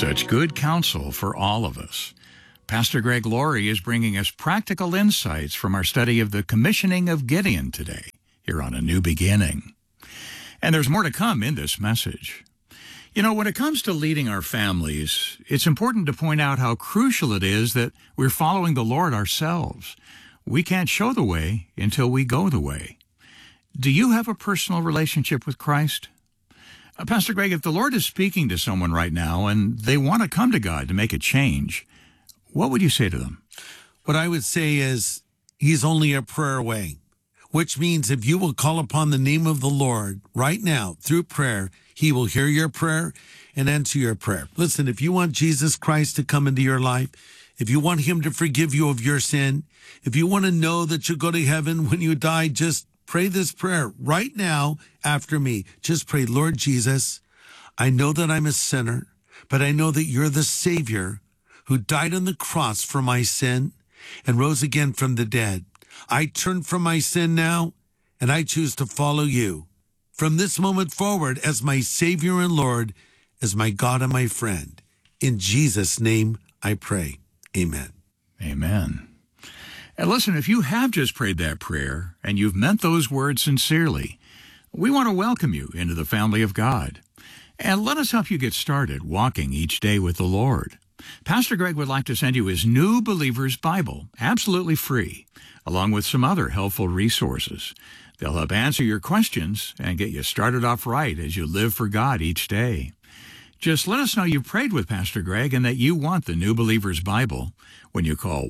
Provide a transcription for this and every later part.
Such good counsel for all of us. Pastor Greg Laurie is bringing us practical insights from our study of the commissioning of Gideon today, here on A New Beginning. And there's more to come in this message. You know, when it comes to leading our families, it's important to point out how crucial it is that we're following the Lord ourselves. We can't show the way until we go the way. Do you have a personal relationship with Christ? Pastor Greg, if the Lord is speaking to someone right now and they want to come to God to make a change, what would you say to them? What I would say is he's only a prayer away, which means if you will call upon the name of the Lord right now through prayer, he will hear your prayer and answer your prayer. Listen, if you want Jesus Christ to come into your life, if you want him to forgive you of your sin, if you want to know that you'll go to heaven when you die, just pray this prayer right now after me. Just pray, Lord Jesus, I know that I'm a sinner, but I know that you're the Savior who died on the cross for my sin and rose again from the dead. I turn from my sin now, and I choose to follow you from this moment forward as my Savior and Lord, as my God and my friend. In Jesus' name I pray. Amen. Amen. And listen, if you have just prayed that prayer and you've meant those words sincerely, we want to welcome you into the family of God. And let us help you get started walking each day with the Lord. Pastor Greg would like to send you his New Believer's Bible, absolutely free, along with some other helpful resources. They'll help answer your questions and get you started off right as you live for God each day. Just let us know you prayed with Pastor Greg and that you want the New Believer's Bible when you call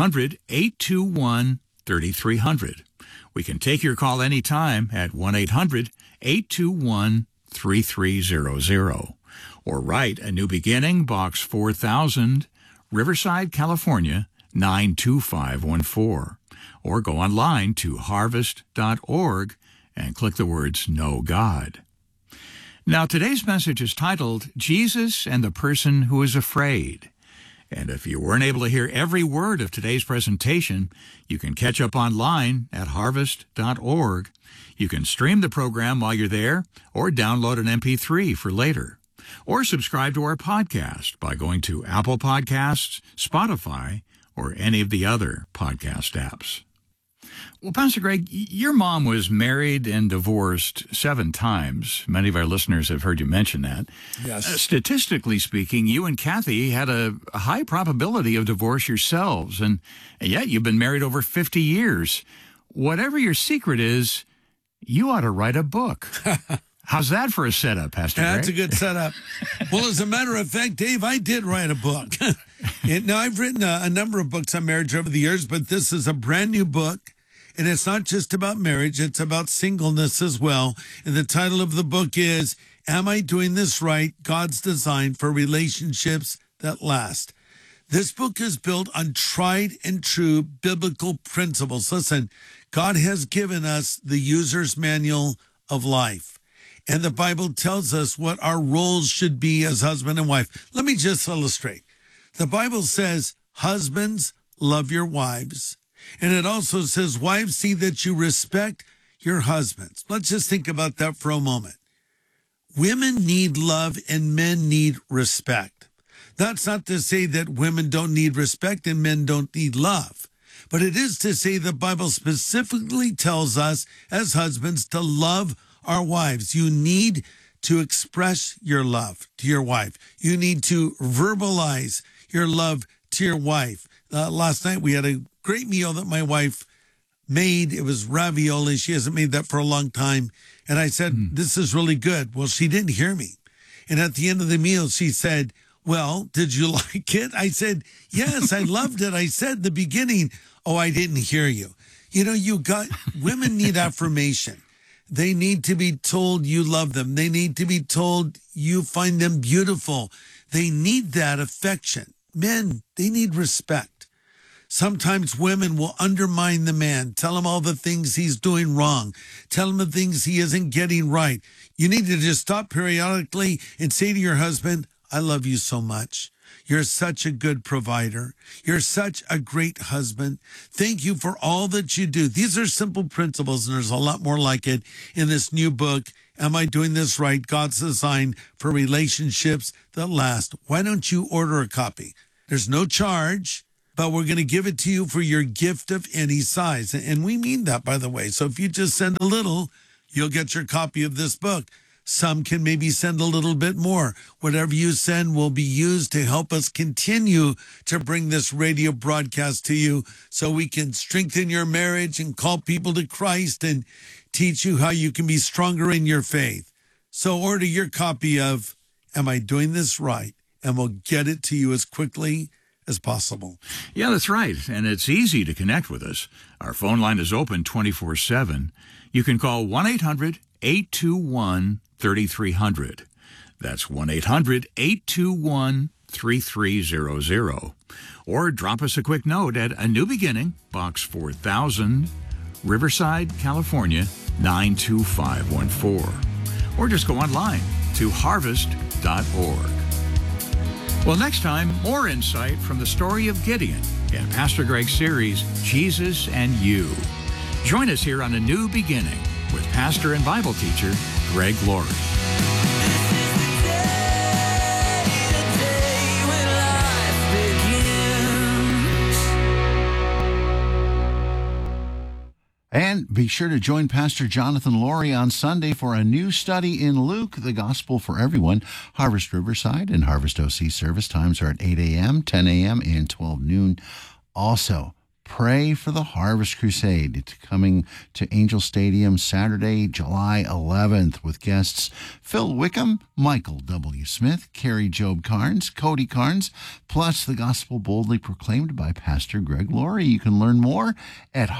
1-800-821-3300. We can take your call anytime at 1-800-821-3300. Or write A New Beginning, Box 4000, Riverside, California, 92514. Or go online to harvest.org and click the words Know God. Now, today's message is titled, Jesus and the Person Who is Afraid. And if you weren't able to hear every word of today's presentation, you can catch up online at harvest.org. You can stream the program while you're there, or download an MP3 for later. Or subscribe to our podcast by going to Apple Podcasts, Spotify, or any of the other podcast apps. Well, Pastor Greg, your mom was married and divorced 7 times. Many of our listeners have heard you mention that. Yes. Statistically speaking, you and Kathy had a high probability of divorce yourselves, and yet you've been married over 50 years. Whatever your secret is, you ought to write a book. How's that for a setup, Pastor Greg? That's a good setup. Well, as a matter of fact, Dave, I did write a book. Now, I've written a number of books on marriage over the years, but this is a brand new book. And it's not just about marriage, it's about singleness as well. And the title of the book is, Am I Doing This Right? God's Design for Relationships That Last. This book is built on tried and true biblical principles. Listen, God has given us the user's manual of life. And the Bible tells us what our roles should be as husband and wife. Let me just illustrate. The Bible says, husbands, love your wives. And it also says, wives, see that you respect your husbands. Let's just think about that for a moment. Women need love and men need respect. That's not to say that women don't need respect and men don't need love. But it is to say the Bible specifically tells us as husbands to love our wives. You need to express your love to your wife. You need to verbalize your love to your wife. Last night we had a great meal that my wife made. It was ravioli. She hasn't made that for a long time. And I said, This is really good. Well, she didn't hear me. And at the end of the meal, she said, well, did you like it? I said, yes, I loved it. I said in the beginning, oh, I didn't hear you. You know, women need affirmation. They need to be told you love them. They need to be told you find them beautiful. They need that affection. Men, they need respect. Sometimes women will undermine the man, tell him all the things he's doing wrong, tell him the things he isn't getting right. You need to just stop periodically and say to your husband, I love you so much. You're such a good provider. You're such a great husband. Thank you for all that you do. These are simple principles, and there's a lot more like it in this new book, Am I Doing This Right? God's Design for Relationships That Last. Why don't you order a copy? There's no charge, but we're going to give it to you for your gift of any size. And we mean that, by the way. So if you just send a little, you'll get your copy of this book. Some can maybe send a little bit more. Whatever you send will be used to help us continue to bring this radio broadcast to you so we can strengthen your marriage and call people to Christ and teach you how you can be stronger in your faith. So order your copy of Am I Doing This Right? And we'll get it to you as quickly as possible. Yeah, that's right. And it's easy to connect with us. Our phone line is open 24/7. You can call 1-800-821-3300. That's 1-800-821-3300. Or drop us a quick note at A New Beginning, Box 4000, Riverside, California, 92514. Or just go online to harvest.org. Well, next time, more insight from the story of Gideon in Pastor Greg's series, Jesus and You. Join us here on A New Beginning with pastor and Bible teacher Greg Laurie. And be sure to join Pastor Jonathan Laurie on Sunday for a new study in Luke, the Gospel for Everyone. Harvest Riverside and Harvest OC service times are at 8 a.m., 10 a.m., and 12 noon. Also, pray for the Harvest Crusade. It's coming to Angel Stadium Saturday, July 11th with guests Phil Wickham, Michael W. Smith, Carrie Job Carnes, Cody Carnes, plus the gospel boldly proclaimed by Pastor Greg Laurie. You can learn more at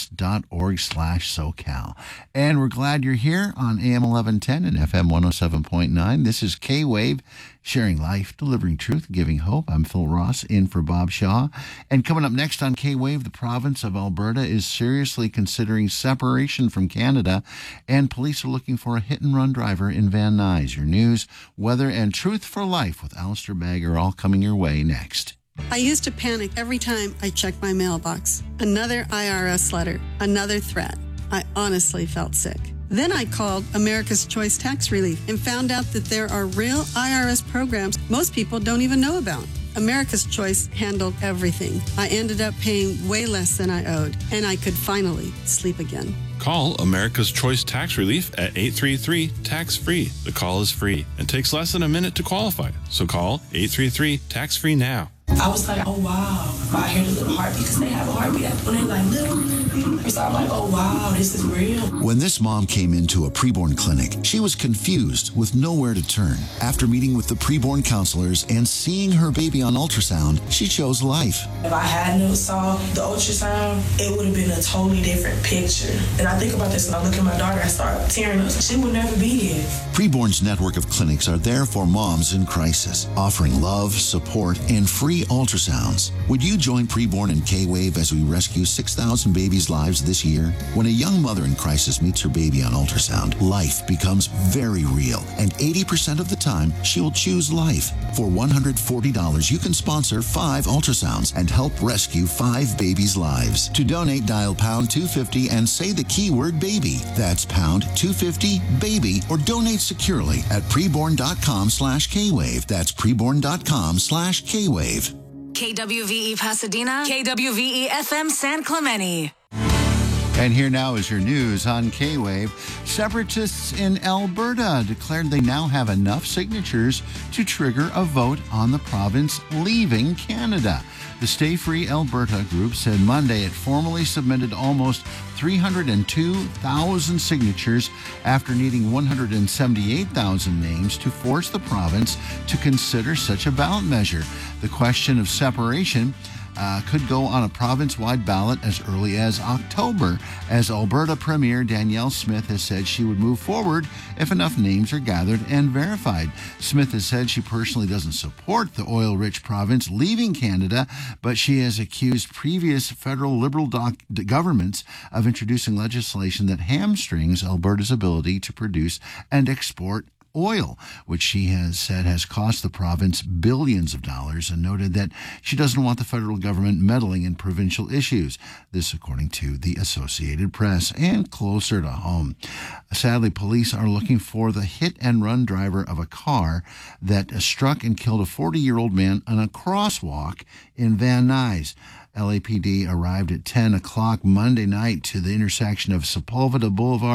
harvest.org/SoCal. And we're glad you're here on AM 1110 and FM 107.9. This is K-Wave, sharing life, delivering truth, giving hope. I'm Phil Ross, in for Bob Shaw. And coming up next on K-Wave, the province of Alberta is seriously considering separation from Canada, and police are looking for a hit-and-run driver in Van Nuys. Your news, weather, and truth for life with Alistair Bagg are all coming your way next. I used to panic every time I checked my mailbox. Another IRS letter, another threat. I honestly felt sick. Then I called America's Choice Tax Relief and found out that there are real IRS programs most people don't even know about. America's Choice handled everything. I ended up paying way less than I owed, and I could finally sleep again. Call America's Choice Tax Relief at 833-TAX-FREE. The call is free and takes less than a minute to qualify. So call 833-TAX-FREE now. I was like, oh, wow. I hear the little heartbeat because they have a heartbeat. When they're like, little. So I'm like, oh, wow, this is real. When this mom came into a preborn clinic, she was confused with nowhere to turn. After meeting with the preborn counselors and seeing her baby on ultrasound, she chose life. If I hadn't saw the ultrasound, it would have been a totally different picture. And I think about this when I look at my daughter, I start tearing up. She would never be here. Preborn's network of clinics are there for moms in crisis, offering love, support, and free ultrasounds. Would you join Preborn and K-Wave as we rescue 6,000 babies' lives this year? When a young mother in crisis meets her baby on ultrasound, life becomes very real, and 80% of the time, she will choose life. For $140, you can sponsor 5 ultrasounds and help rescue 5 babies' lives. To donate, dial pound 250 and say the keyword baby. That's pound 250 baby, or donate securely at preborn.com/Kwave. That's preborn.com/Kwave. KWVE Pasadena, KWVE FM San Clemente. And here now is your news on K-Wave. Separatists in Alberta declared they now have enough signatures to trigger a vote on the province leaving Canada. The Stay Free Alberta group said Monday it formally submitted almost 302,000 signatures after needing 178,000 names to force the province to consider such a ballot measure. The question of separation could go on a province-wide ballot as early as October, as Alberta Premier Danielle Smith has said she would move forward if enough names are gathered and verified. Smith has said she personally doesn't support the oil-rich province leaving Canada, but she has accused previous federal Liberal governments of introducing legislation that hamstrings Alberta's ability to produce and export oil, which she has said has cost the province billions of dollars, and noted that she doesn't want the federal government meddling in provincial issues. This according to the Associated Press. And closer to home, sadly, police are looking for the hit-and-run driver of a car that struck and killed a 40-year-old man on a crosswalk in Van Nuys. LAPD arrived at 10 o'clock Monday night to the intersection of Sepulveda Boulevard